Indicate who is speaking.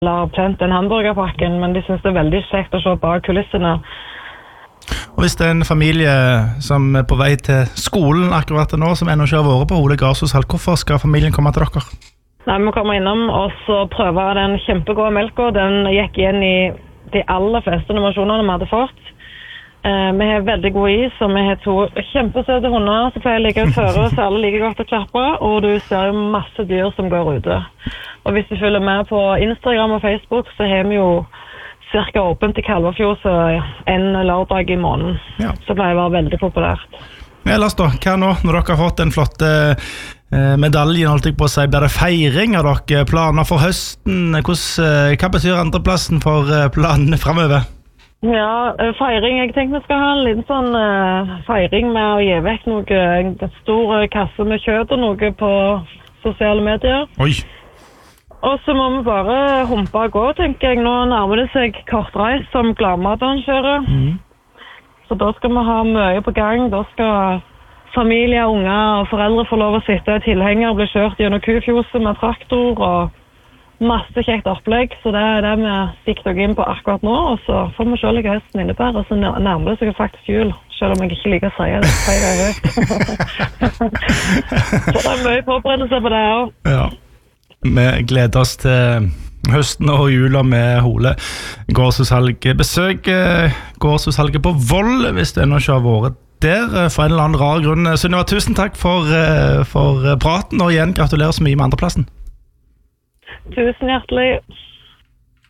Speaker 1: eller plent den hamburgerpakken, men de synes det veldig kjekt å se bak kulissene.
Speaker 2: Og hvis det en familie som på vei til skolen akkurat nå, som ennå ikke har vært på Hole Gardshushall, hvorfor skal familien komme til dere?
Speaker 1: Nei, vi kommer innom og så prøve den kjempegode melka. Den gikk igjen i de aller fleste nominasjonene vi hadde fått. Vi har veldig god is, og vi har 2 kjempesøte hunder som pleier å ligge ut føre, så alle liker godt å klappe, og du ser jo masse dyr som går ute. Og hvis du følger med på Instagram og Facebook, så har vi jo cirka åpent i Kalvafjordet en lørdag i måneden.
Speaker 2: Ja.
Speaker 1: Så pleier det å være veldig populært.
Speaker 2: Ellers da, hva nå når dere har fått den flotte medaljen, holdt jeg på å si, blir det feiring av dere, planer for høsten? Hva betyr andreplassen for planene fremover?
Speaker 1: Ja, feiring. Jeg tenker vi skal ha en liten sånn feiring med å gi vekk en stor kasse med kjøtt og noe på sosiale medier.
Speaker 2: Oi!
Speaker 1: Og så må vi bare humpe og gå, tenker jeg. Nå nærmer det seg kortreis som Gladmaten kjører. Så da skal vi ha mye på gang. Da skal familie, unger og foreldre få lov å sitte i tilhenger, bli kjørt gjennom Kufjoset med traktor og masse kjekt opplegg, så det det vi stikker dere inn på akkurat nå, og så får vi se hva høsten innebærer, og så nærmer det seg faktisk jul, selv om jeg ikke liker å si det, så det mye forberedelse på det også.
Speaker 2: Ja, vi gleder oss til høsten og jula med Hole Gardshushall. Besøk Gardshushall på Voll, hvis du ennå ikke har vært der, for en eller annen rar grunn. Sunniva, tusen takk for praten, og igjen gratulerer så mye med andreplassen.
Speaker 1: Tusen hjertelig.